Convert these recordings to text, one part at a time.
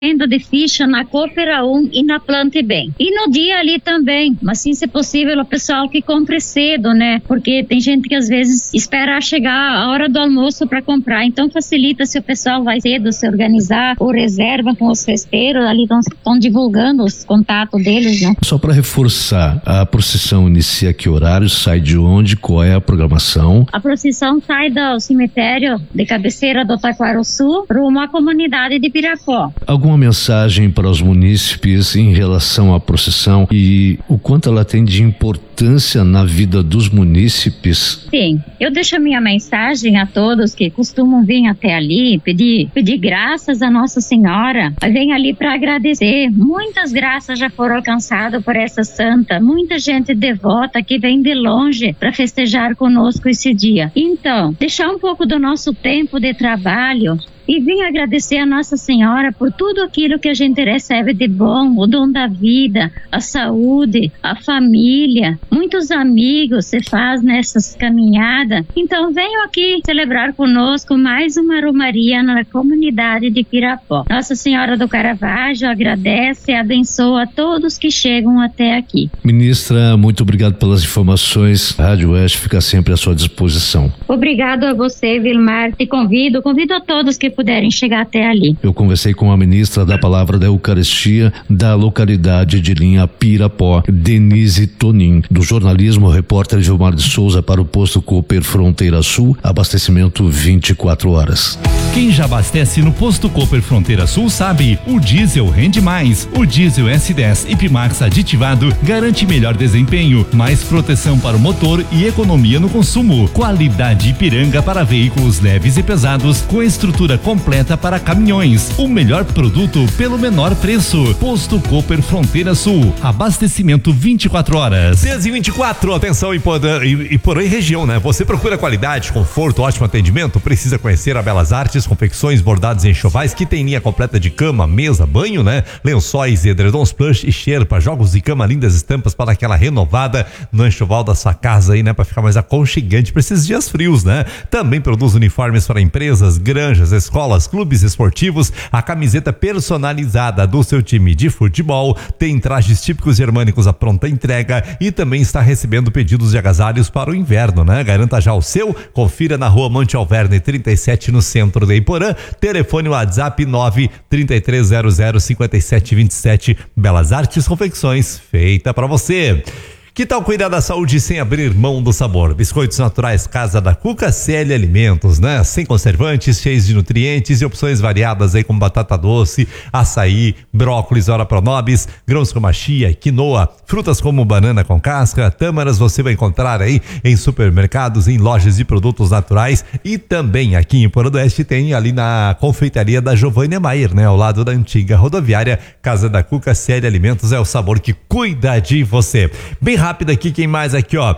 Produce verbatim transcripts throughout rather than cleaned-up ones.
de ficha na Coopera um e na Plante Bem. E no dia ali também, mas sim, se possível, o pessoal que compre cedo, né? Porque tem gente que às vezes espera chegar a hora do almoço para comprar. Então facilita se o pessoal vai cedo se organizar ou reserva com os festeiros, ali estão divulgando os contatos deles, né? Só para reforçar, a procissão inicia que horário, sai de onde, qual é a programação? A procissão sai do cemitério de cabeceira do Taquaruçu rumo à comunidade de Pirapó. Alguma mensagem para os munícipes em relação à procissão e o quanto ela tem de importância na vida dos munícipes? Sim, eu deixo a minha mensagem a todos que costumam vir até ali, pedir, pedir graças a Nossa Senhora. Vem ali para agradecer. Muitas graças já foram alcançadas por essa santa. Muita gente devota que vem de longe para festejar conosco esse dia. Então, deixar um pouco do nosso tempo de trabalho e vim agradecer a Nossa Senhora por tudo aquilo que a gente recebe de bom, o dom da vida, a saúde, a família, muitos amigos se faz nessas caminhadas. Então venham aqui celebrar conosco mais uma romaria na comunidade de Pirapó. Nossa Senhora do Caravaggio agradece e abençoa todos que chegam até aqui. Ministra, muito obrigado pelas informações. A Rádio Oeste fica sempre à sua disposição. Obrigado a você, Vilmar. Te convido, convido a todos que puderem chegar até ali. Eu conversei com a ministra da Palavra da Eucaristia da localidade de Linha Pirapó, Denise Tonin. Do jornalismo, repórter Gilmar de Souza para o posto Cooper Fronteira Sul, abastecimento vinte e quatro horas. Quem já abastece no posto Cooper Fronteira Sul sabe, o diesel rende mais. O diesel S dez Ipmax aditivado garante melhor desempenho, mais proteção para o motor e economia no consumo. Qualidade Ipiranga para veículos leves e pesados com estrutura completa para caminhões. O melhor produto pelo menor preço. Posto Cooper Fronteira Sul. Abastecimento vinte e quatro horas. dez e vinte e quatro, atenção Iporã e Iporã e região, né? Você procura qualidade, conforto, ótimo atendimento? Precisa conhecer a Belas Artes, confecções, bordados e enxovais, que tem linha completa de cama, mesa, banho, né? Lençóis, edredons, plush e xerpa, jogos de cama, lindas estampas para aquela renovada no enxoval da sua casa aí, né? Para ficar mais aconchegante para esses dias frios, né? Também produz uniformes para empresas, granjas, escolas, clubes esportivos, a camiseta personalizada do seu time de futebol, tem trajes típicos germânicos à pronta entrega e também está recebendo pedidos de agasalhos para o inverno, né? Garanta já o seu, confira na rua Monte Alverne trinta e sete no centro de Iporã, telefone WhatsApp nove três três zero zero cinco sete dois sete, Belas Artes Confecções, feita para você. Que tal cuidar da saúde sem abrir mão do sabor? Biscoitos naturais Casa da Cuca, C L Alimentos, né? Sem conservantes, cheios de nutrientes e opções variadas aí como batata doce, açaí, brócolis, ora pronobis, grãos como a chia, quinoa, frutas como banana com casca, tâmaras você vai encontrar aí em supermercados, em lojas de produtos naturais e também aqui em Iporã do Oeste tem ali na confeitaria da Giovanna Maier, né? Ao lado da antiga rodoviária. Casa da Cuca, C L Alimentos é o sabor que cuida de você. Bem rápido aqui, quem mais aqui, ó,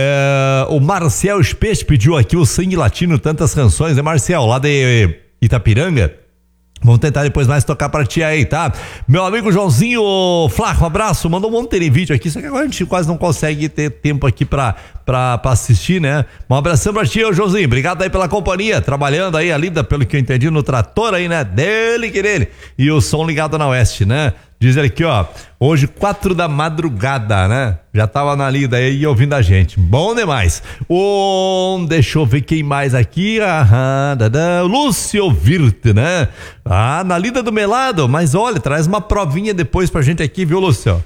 é, o Marcel Spech pediu aqui o Sangue Latino, tantas canções, né, Marcel, lá de Itapiranga. Vamos tentar depois mais tocar pra ti aí, tá? Meu amigo Joãozinho Flaco, um abraço, mandou um monte de vídeo aqui, só que agora a gente quase não consegue ter tempo aqui pra, pra, pra assistir, né? Um abração pra ti, ô Joãozinho, obrigado aí pela companhia, trabalhando aí, a lida, pelo que eu entendi, no trator aí, né? Dele que dele. E o som ligado na Oeste, né? Diz ele aqui, ó, hoje quatro da madrugada, né? Já tava na lida aí ouvindo a gente. Bom demais. Um, deixa eu ver quem mais aqui. Aham, dadá, Lúcio Virte, né? Ah, na lida do melado. Mas olha, traz uma provinha depois pra gente aqui, viu, Lúcio?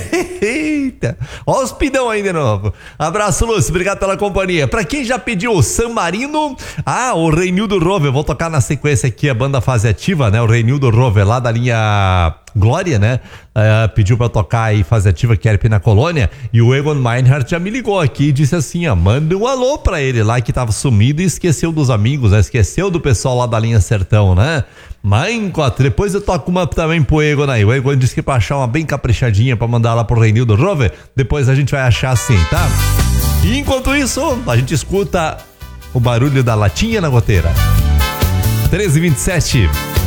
Eita, ó os pidão aí de novo. Abraço, Lúcio, obrigado pela companhia. Pra quem já pediu o San Marino, ah, o Reinildo Rover, vou tocar na sequência aqui a banda Fase Ativa, né? O Reinildo Rover lá da linha Glória, né? Uh, pediu pra tocar aí Fase Ativa, que era na Colônia, e o Egon Meinhardt já me ligou aqui e disse assim, ó, manda um alô pra ele lá que tava sumido e esqueceu dos amigos, né? Esqueceu do pessoal lá da linha Sertão, né? Mas enquanto, depois eu toco uma também pro Egon aí, o Egon disse que pra achar uma bem caprichadinha pra mandar lá pro Reinildo Rover, depois a gente vai achar assim, tá? E enquanto isso, a gente escuta o barulho da latinha na goteira. treze e vinte e sete.